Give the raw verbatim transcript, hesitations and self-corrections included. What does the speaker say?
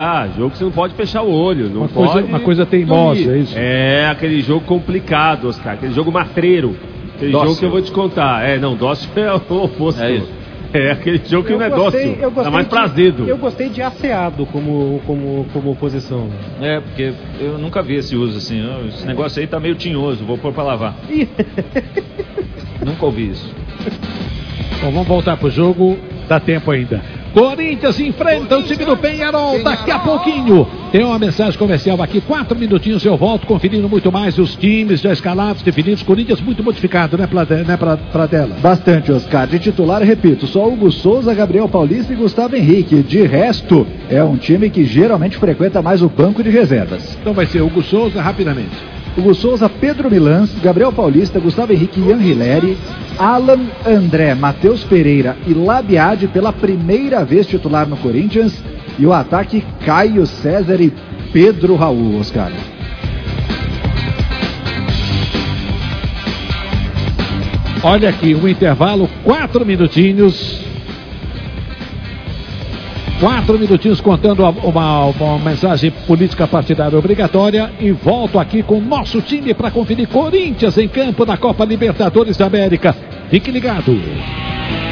Ah, jogo que você não pode fechar o olho, não uma pode... Coisa, uma coisa teimosa, é isso? É, aquele jogo complicado, Oscar, aquele jogo matreiro, aquele Dócil. jogo que eu vou te contar. É, não, dócil é o oposto. É isso. É aquele jogo que Eu não é gostei- dócil, eu gostei dá mais de- prazedo. Eu gostei de asseado como, como, como oposição. É, porque eu nunca vi esse uso assim. ó, Esse negócio aí tá meio tinhoso, vou pôr pra lavar. Nunca ouvi isso. Bom, vamos voltar pro jogo, dá tempo ainda. Corinthians enfrenta o time do Penharol daqui a pouquinho. Tem uma mensagem comercial aqui, quatro minutinhos eu volto, conferindo muito mais os times já escalados, definidos. Corinthians muito modificado, né, Plate- né pra, pra tela? Bastante, Oscar. De titular, repito, só Hugo Souza, Gabriel Paulista e Gustavo Henrique. De resto, é um time que geralmente frequenta mais o banco de reservas. Então vai ser Hugo Souza, rapidamente. Hugo Souza, Pedro Milans, Gabriel Paulista, Gustavo Henrique e Ian Hileri, Alan, André, Matheus Pereira e Labiade pela primeira vez titular no Corinthians. E o ataque, Caio César e Pedro Raul, Oscar. Olha aqui, o intervalo, quatro minutinhos. Quatro minutinhos contando uma, uma mensagem política partidária obrigatória. E volto aqui com o nosso time para conferir Corinthians em campo na Copa Libertadores da América. Fique ligado.